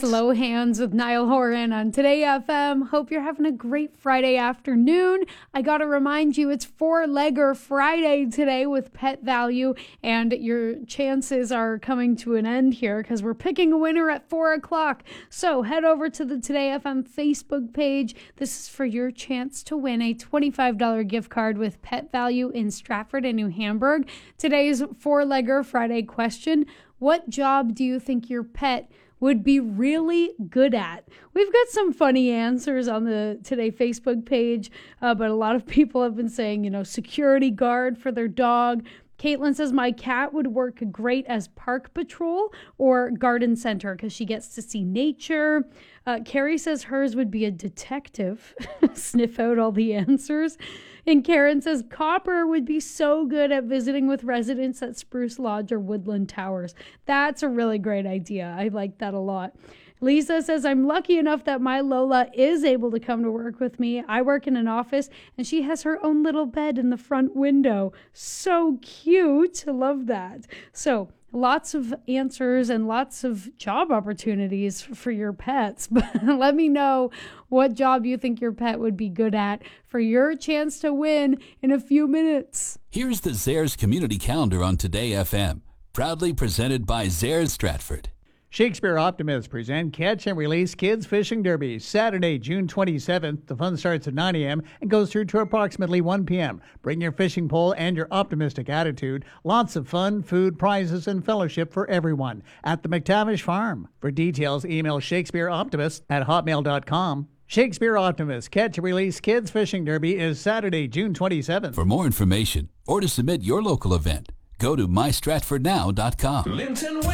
Slow Hands with Niall Horan on Today FM. Hope you're having a great Friday afternoon. I got to remind you, it's Four-Legger Friday today with Pet Value, and your chances are coming to an end here because we're picking a winner at 4 o'clock. So head over to the Today FM Facebook page. This is for your chance to win a $25 gift card with Pet Value in Stratford and New Hamburg. Today's Four-Legger Friday question: what job do you think your pet would be really good at? We've got some funny answers on the Today Facebook page, but a lot of people have been saying, security guard for their dog. Caitlin says, my cat would work great as park patrol or garden center because she gets to see nature. Carrie says hers would be a detective, sniff out all the answers. And Karen says Copper would be so good at visiting with residents at Spruce Lodge or Woodland Towers. That's a really great idea. I like that a lot. Lisa says, I'm lucky enough that my Lola is able to come to work with me. I work in an office and she has her own little bed in the front window. So cute. I love that. So lots of answers and lots of job opportunities for your pets. But let me know what job you think your pet would be good at for your chance to win in a few minutes. Here's the Zares Community Calendar on Today FM, proudly presented by Zares Stratford. Shakespeare Optimists present Catch and Release Kids Fishing Derby, Saturday, June 27th. The fun starts at 9 a.m. and goes through to approximately 1 p.m. Bring your fishing pole and your optimistic attitude. Lots of fun, food, prizes, and fellowship for everyone at the McTavish Farm. For details, email shakespeareoptimist@hotmail.com. Shakespeare Optimists Catch and Release Kids Fishing Derby is Saturday, June 27th. For more information or to submit your local event, go to mystratfordnow.com.